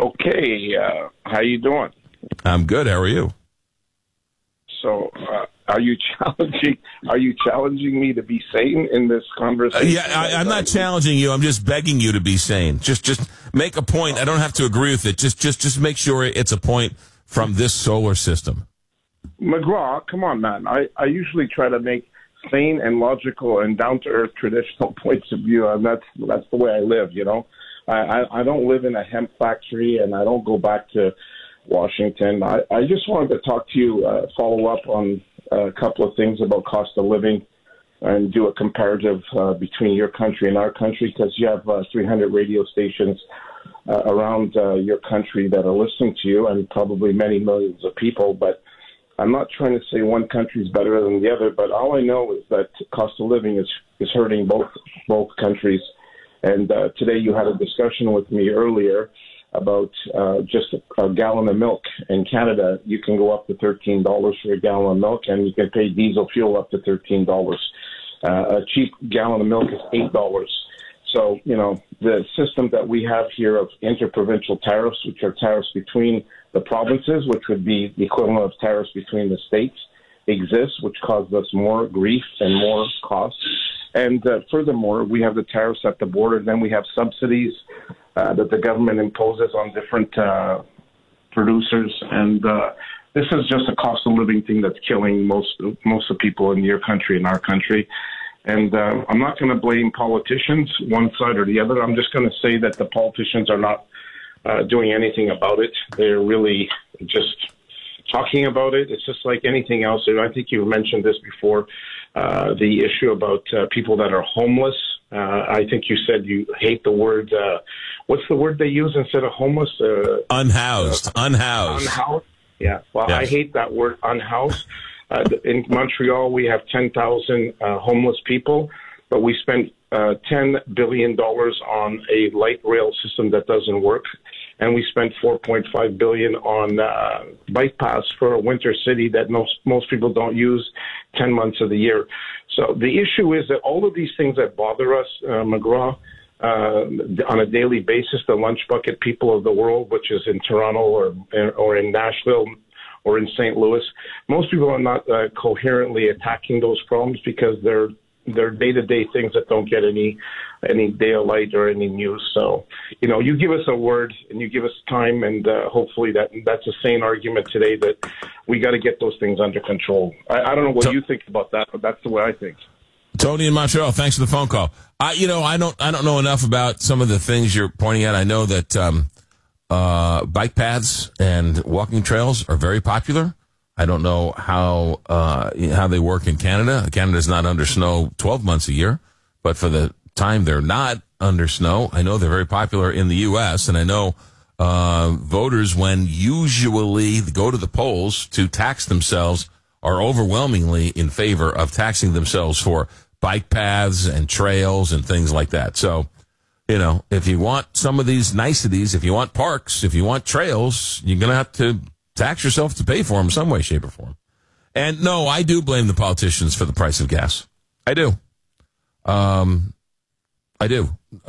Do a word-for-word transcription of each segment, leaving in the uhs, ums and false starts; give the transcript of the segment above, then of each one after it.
Okay, uh, how you doing? I'm good. How are you? So, uh, are you challenging? Are you challenging me to be sane in this conversation? Uh, yeah, I, I'm not challenging you. I'm just begging you to be sane. Just, just make a point. I don't have to agree with it. Just, just, just make sure it's a point from this solar system. McGraw, come on, man. I, I usually try to make sane and logical and down to earth traditional points of view, and that's that's the way I live. You know, I, I, I don't live in a hemp factory, and I don't go back to Washington. I, I just wanted to talk to you, uh, follow up on a couple of things about cost of living and do a comparative uh, between your country and our country, because you have uh, three hundred radio stations uh, around uh, your country that are listening to you, and probably many millions of people. But I'm not trying to say one country is better than the other, but all I know is that cost of living is, is hurting both both countries. And uh, today you had a discussion with me earlier about uh, just a, a gallon of milk. In Canada, you can go up to thirteen dollars for a gallon of milk, and you can pay diesel fuel up to thirteen dollars. Uh, a cheap gallon of milk is eight dollars. So, you know, the system that we have here of interprovincial tariffs, which are tariffs between the provinces, which would be the equivalent of tariffs between the states, exists, which causes us more grief and more costs. And uh, furthermore, we have the tariffs at the border. Then we have subsidies uh, that the government imposes on different uh, producers. And uh, this is just a cost of living thing that's killing most, most of the people in your country, in our country. And uh, I'm not going to blame politicians, one side or the other. I'm just going to say that the politicians are not uh, doing anything about it. They're really just talking about it. It's just like anything else. And I think you mentioned this before, uh, the issue about uh, people that are homeless. Uh, I think you said you hate the word, uh, what's the word they use instead of homeless? Uh, unhoused. Uh, unhoused. Unhoused. Yeah. Well, yes. I hate that word, unhoused. Uh, in Montreal, we have ten thousand uh, homeless people, but we spent uh, ten billion dollars on a light rail system that doesn't work, and we spent four point five billion dollars on uh, bike paths for a winter city that most, most people don't use ten months of the year. So the issue is that all of these things that bother us, uh, McGraw, uh, on a daily basis, the lunch bucket people of the world, which is in Toronto or, or in Nashville, or in Saint Louis, most people are not uh, coherently attacking those problems because they're they're day-to-day things that don't get any any daylight or any news. So, you know, you give us a word and you give us time, and uh, hopefully that that's a sane argument today that we got to get those things under control. I, I don't know what to- you think about that, but that's the way I think. Tony in Montreal, thanks for the phone call. I, you know, I don't I don't know enough about some of the things you're pointing at. I know that. Um, Uh, bike paths and walking trails are very popular. I don't know how uh, how they work in Canada. Canada's not under snow twelve months a year, but for the time they're not under snow, I know they're very popular in the U S, and I know uh, voters, when usually go to the polls to tax themselves, are overwhelmingly in favor of taxing themselves for bike paths and trails and things like that. So, you know, if you want some of these niceties, if you want parks, if you want trails, you're going to have to tax yourself to pay for them some way, shape, or form. And no, I do blame the politicians for the price of gas. I do. Um, I do.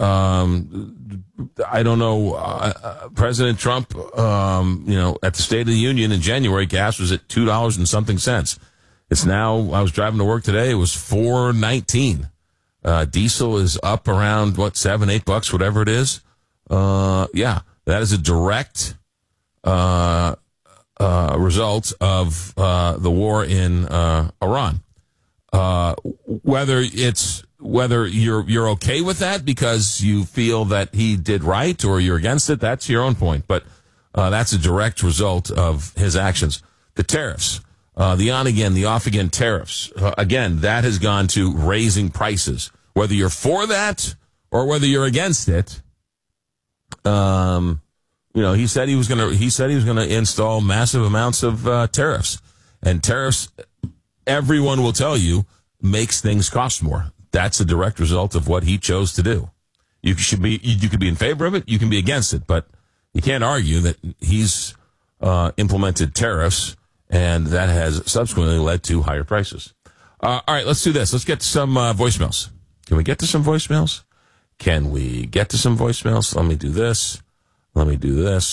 Um, I don't know. Uh, uh, President Trump, um, you know, at the State of the Union in January, gas was at two dollars and something cents. It's now, I was driving to work today, it was four nineteen. Uh, diesel is up around, what, seven, eight bucks, whatever it is. Uh, yeah, that is a direct, uh, uh, result of, uh, the war in, uh, Iran. Uh, whether it's, whether you're, you're okay with that because you feel that he did right or you're against it, that's your own point. But, uh, that's a direct result of his actions. The tariffs. Uh, the on-again, the off-again tariffs. Uh, again, that has gone to raising prices. Whether you're for that or whether you're against it, um, you know, he said he was going to, he said he was going to install massive amounts of, uh, tariffs. And tariffs, everyone will tell you, makes things cost more. That's a direct result of what he chose to do. You should be, you could be in favor of it, you can be against it, but you can't argue that he's, uh, implemented tariffs, and that has subsequently led to higher prices. Uh, all right, let's do this. Let's get to some uh, voicemails. Can we get to some voicemails? Can we get to some voicemails? Let me do this. Let me do this.